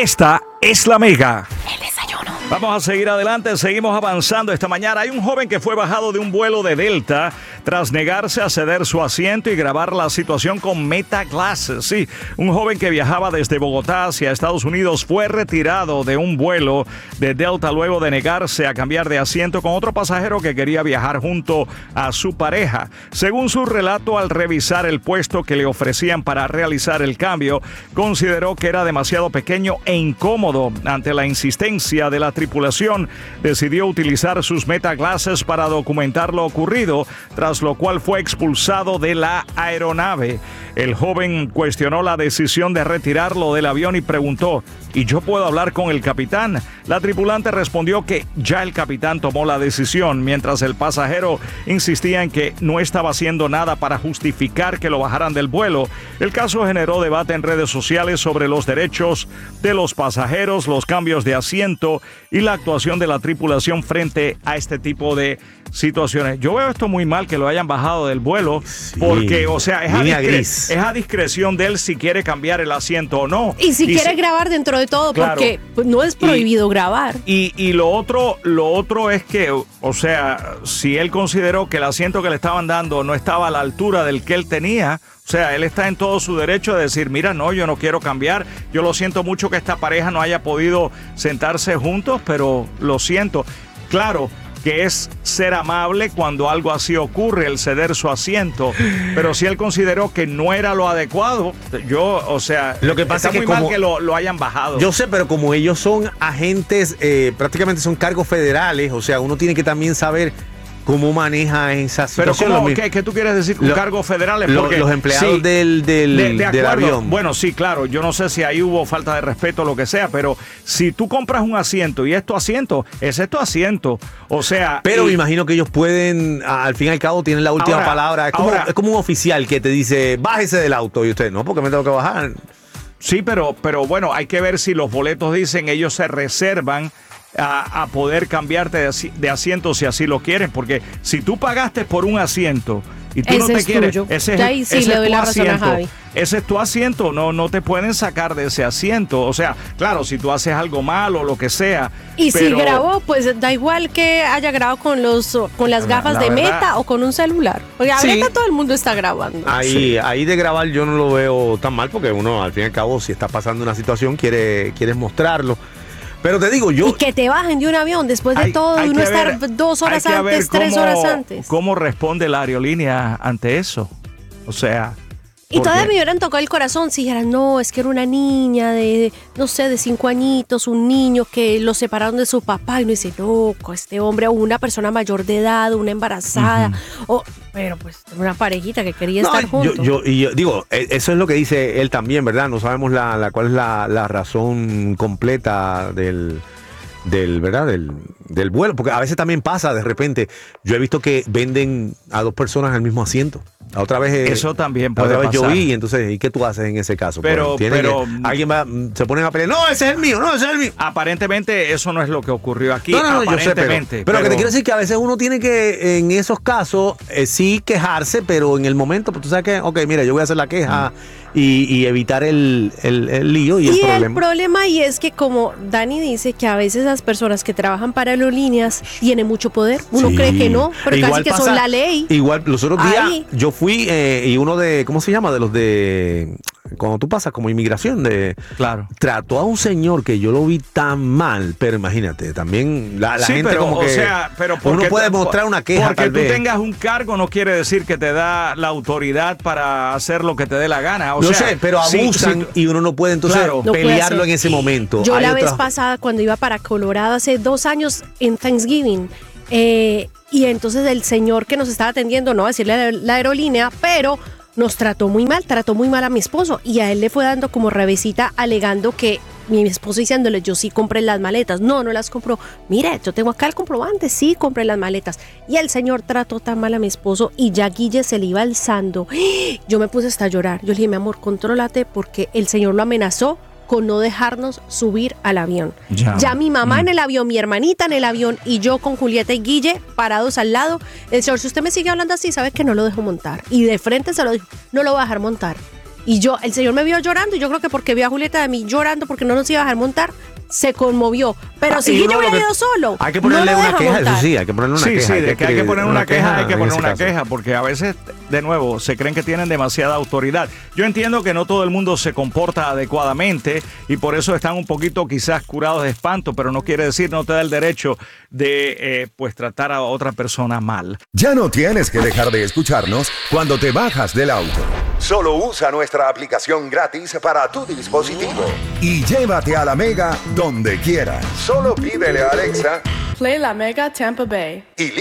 Esta es La Mega. El desayuno. Vamos a seguir adelante, seguimos avanzando esta mañana. Hay un joven que fue bajado de un vuelo de Delta tras negarse a ceder su asiento y grabar la situación con Meta Glasses. Sí, un joven que viajaba desde Bogotá hacia Estados Unidos fue retirado de un vuelo de Delta luego de negarse a cambiar de asiento con otro pasajero que quería viajar junto a su pareja. Según su relato, al revisar el puesto que le ofrecían para realizar el cambio, consideró que era demasiado pequeño e incómodo. Ante la insistencia de la tripulación, decidió utilizar sus Meta Glasses para documentar lo ocurrido, tras lo cual fue expulsado de la aeronave. El joven cuestionó la decisión de retirarlo del avión y preguntó: ¿y yo puedo hablar con el capitán? La tripulante respondió que ya el capitán tomó la decisión, mientras el pasajero insistía en que no estaba haciendo nada para justificar que lo bajaran del vuelo. El caso generó debate en redes sociales sobre los derechos de los pasajeros, los cambios de asiento y la actuación de la tripulación frente a este tipo de situaciones. Yo veo esto muy mal, que lo hayan bajado del vuelo, porque, o sea, es a discreción de él si quiere cambiar el asiento o no. Y si quiere grabar dentro de todo, claro, porque no es prohibido grabar. Y lo otro es que, o sea, si él consideró que el asiento que le estaban dando no estaba a la altura del que él tenía, o sea, él está en todo su derecho de decir: mira, no, yo no quiero cambiar, yo lo siento mucho que esta pareja no haya podido sentarse juntos, pero lo siento. Claro que es ser amable cuando algo así ocurre, el ceder su asiento, pero si él consideró que no era lo adecuado, o sea, lo que pasa está es que muy mal que lo hayan bajado. Yo sé, pero como ellos son agentes, prácticamente son cargos federales, o sea, uno tiene que también saber cómo maneja esa situación. Pero ¿cómo? ¿Qué tú quieres decir con cargos federales? Porque los empleados del avión. Bueno, sí, claro. Yo no sé si ahí hubo falta de respeto o lo que sea, pero si tú compras un asiento y es tu asiento, ese es tu asiento. O sea... Pero me imagino que ellos pueden, al fin y al cabo, tienen la última palabra. Es como un oficial que te dice: bájese del auto. Y usted: no, porque me tengo que bajar. Sí, pero bueno, hay que ver si los boletos dicen ellos se reservan a poder cambiarte de asiento si así lo quieren, porque si tú pagaste por un asiento y tú no te quieres, ese es tu asiento. Ese es tu asiento, no te pueden sacar de ese asiento. O sea, claro, si tú haces algo mal o lo que sea. Y si grabó, pues da igual que haya grabado con las gafas de Meta o con un celular. Porque ahorita todo el mundo está grabando. Ahí de grabar yo no lo veo tan mal, porque uno, al fin y al cabo, si está pasando una situación, quieres mostrarlo. Pero te digo, y que te bajen de un avión después de todo, y uno estar 2 horas antes, 3 horas antes. ¿Cómo responde la aerolínea ante eso? O sea... Y todavía me hubieran tocado el corazón si dijeran: no, es que era una niña de 5 añitos, un niño que lo separaron de su papá. Y uno dice: no, este hombre, o una persona mayor de edad, una embarazada, pero pues una parejita que quería estar juntos. Yo digo, eso es lo que dice él también, ¿verdad? No sabemos cuál es la razón completa del vuelo, porque a veces también pasa de repente. Yo he visto que venden a 2 personas en el mismo asiento. La otra vez eso también puede pasar. Yo vi, entonces, ¿y qué tú haces en ese caso? Pero alguien se ponen a pelear: no, ese es el mío, no, ese es el mío. Aparentemente eso no es lo que ocurrió aquí. No, yo sé, pero que te quiero decir que a veces uno tiene que, en esos casos, sí quejarse, pero en el momento, pues tú sabes que, ok, mira, yo voy a hacer la queja y evitar el lío y el problema. El problema ahí es que, como Dani dice, que a veces las personas que trabajan para aerolíneas tienen mucho poder. Uno cree que no, pero igual casi que son la ley. Igual los otros días yo fui y uno de, ¿cómo se llama? De los de... Cuando tú pasas como inmigración, claro, trató a un señor que yo lo vi tan mal, pero imagínate, también la gente, pero, como que, o sea, pero uno puede mostrar una queja. Porque tú tengas un cargo no quiere decir que te da la autoridad para hacer lo que te dé la gana. Lo sé, pero abusan y uno no puede entonces pelearlo en ese momento. Yo la vez pasada, cuando iba para Colorado hace 2 años en Thanksgiving, y entonces el señor que nos estaba atendiendo, no va a decirle a la aerolínea, pero nos trató muy mal a mi esposo, y a él le fue dando como revesita, alegando que mi esposo diciéndole: yo sí compré las maletas. No las compró. Mire, yo tengo acá el comprobante, sí compré las maletas. Y el señor trató tan mal a mi esposo, y ya Guille se le iba alzando. Yo me puse hasta a llorar. Yo le dije: mi amor, contrólate, porque el señor lo amenazó con no dejarnos subir al avión. Ya mi mamá en el avión, mi hermanita en el avión, y yo con Julieta y Guille parados al lado. El señor: si usted me sigue hablando así, sabe que no lo dejo montar. Y de frente se lo dijo: no lo voy a dejar montar. Y el señor me vio llorando, y yo creo que porque vio a Julieta de mí llorando porque no nos iba a dejar montar, se conmovió. Pero si yo hubiera ido solo, hay que ponerle una queja, montar. eso sí, hay que ponerle una queja. Sí, de que hay que poner una queja, hay que poner una caso. queja, porque a veces, de nuevo, se creen que tienen demasiada autoridad. Yo entiendo que no todo el mundo se comporta adecuadamente y por eso están un poquito quizás curados de espanto, pero no quiere decir, no te da el derecho de pues tratar a otra persona mal. Ya no tienes que dejar de escucharnos cuando te bajas del auto. Solo usa nuestra aplicación gratis para tu dispositivo y llévate a la Mega donde quieras. Solo pídele a Alexa Play La Mega Tampa Bay. y